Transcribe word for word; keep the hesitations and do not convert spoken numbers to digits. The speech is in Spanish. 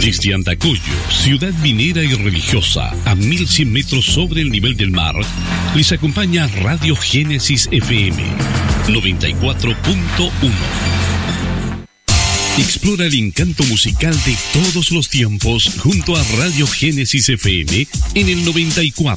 Desde Andacollo, ciudad minera y religiosa, a mil cien metros sobre el nivel del mar, les acompaña Radio Génesis F M noventa y cuatro punto uno. Explora el encanto musical de todos los tiempos junto a Radio Génesis F M en el noventa y cuatro.